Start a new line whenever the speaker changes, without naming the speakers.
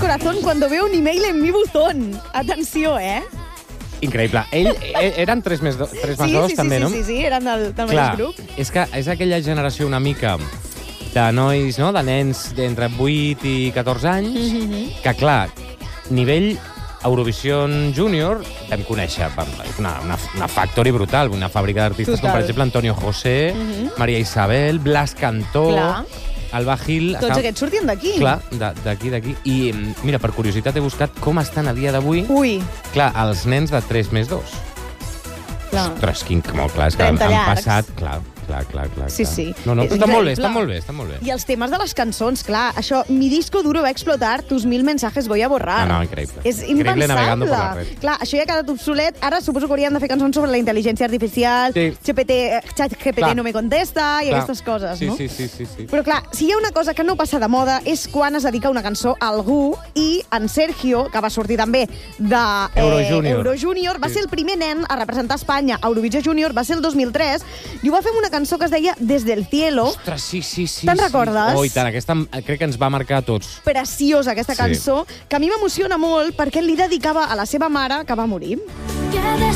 corazón cuando veo un email en mi buzón. Atenció,
Increïble. Eren 3 més 2 també, no?
Sí, eren del
Clar,
mateix grup.
és que és aquella generació una mica de nois, no?, de nens d'entre 8 i 14 anys, que, clar, nivell Eurovision Junior vam conèixer una factory brutal, una fàbrica d'artistes com, per exemple, Antonio José, Maria Isabel, Blas Cantó, Alba Gil...
Tots aquests sortien d'aquí.
Clar, d'aquí. I, mira, per curiositat he buscat com estan a dia d'avui.
Ui.
Clar, els nens de 3 més 2.
Clar.
Ostres, molt clar, és que han passat... Clar.
Sí.
No, però està molt bé.
I els temes de les cançons, clar, això, mi disco duro va explotar, tus 1000 mensajes voy a borrar.
No, increïble.
És
Increïble navegando por la red.
Clar, això ja ha quedat obsolet. Ara suposo que haurien de fer cançons sobre la intel·ligència artificial, ChatGPT no me contesta, i aquestes coses, no?
Sí.
Però clar, si hi ha una cosa que no passa de moda és quan es dedica una cançó a algú, i en Sergio, que va sortir també de Eurojunior, va ser el primer nen a representar Espanya a Eurovisió Junior, va ser el 2003, i ho va fer amb una cançó que es deia Desde el cielo.
Ostres, sí.
Te'n recordes?
Oh, i tant, aquesta crec que ens va marcar a tots.
Preciosa, aquesta cançó, que a mi m'emociona molt perquè li dedicava a la seva mare, que va morir.
Que